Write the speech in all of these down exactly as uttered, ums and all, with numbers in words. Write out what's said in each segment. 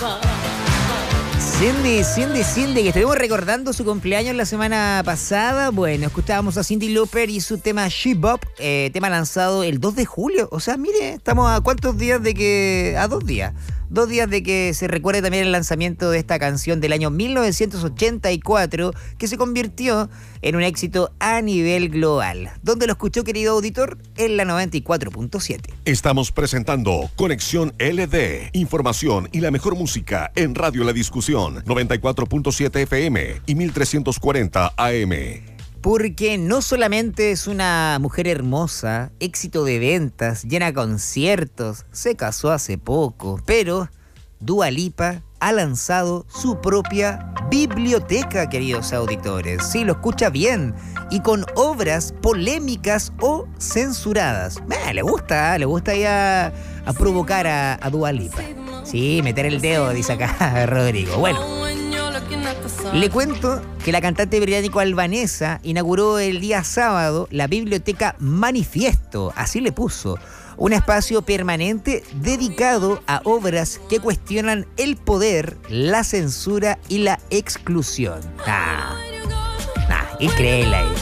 Cindy, Cindy, Cindy, que estuvimos recordando su cumpleaños la semana pasada. Bueno, escuchábamos a Cyndi Lauper y su tema She Bop, eh, tema lanzado el dos de julio. O sea, mire, estamos a cuántos días de que... A dos días. Dos días de que se recuerde también el lanzamiento de esta canción del año mil novecientos ochenta y cuatro, que se convirtió en un éxito a nivel global. ¿Dónde lo escuchó, querido auditor? En la noventa y cuatro punto siete. Estamos presentando Conexión L D. Información y la mejor música en Radio La Discusión. noventa y cuatro punto siete F M y mil trescientos cuarenta A M. Porque no solamente es una mujer hermosa, éxito de ventas, llena de conciertos, se casó hace poco, pero Dua Lipa ha lanzado su propia biblioteca, queridos auditores. Sí, lo escucha bien. Y con obras polémicas o censuradas. Eh, le gusta, le gusta ya a, a provocar a, a Dua Lipa. Sí, meter el dedo, dice acá Rodrigo. Bueno. Le cuento que la cantante británico-albanesa inauguró el día sábado la biblioteca Manifiesto, así le puso, un espacio permanente dedicado a obras que cuestionan el poder, la censura y la exclusión. Ah, nah, increíble ahí.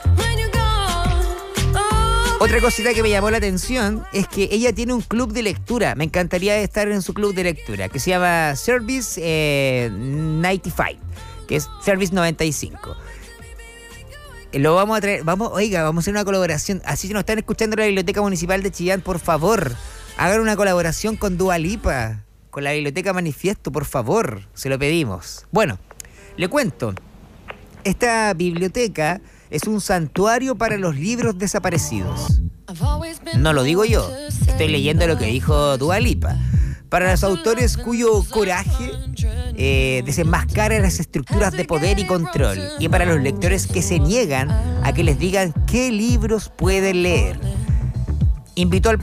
Otra cosita que me llamó la atención es que ella tiene un club de lectura. Me encantaría estar en su club de lectura, que se llama Service eh, noventa y cinco, que es Service noventa y cinco. Lo vamos a traer, vamos, oiga, vamos a hacer una colaboración. Así que nos están escuchando en la Biblioteca Municipal de Chillán, por favor, hagan una colaboración con Dua Lipa, con la Biblioteca Manifiesto, por favor, se lo pedimos. Bueno, le cuento, esta biblioteca es un santuario para los libros desaparecidos. No lo digo yo, estoy leyendo lo que dijo Dua Lipa. Para los autores cuyo coraje eh, desenmascara las estructuras de poder y control. Y para los lectores que se niegan a que les digan qué libros pueden leer. Invitó al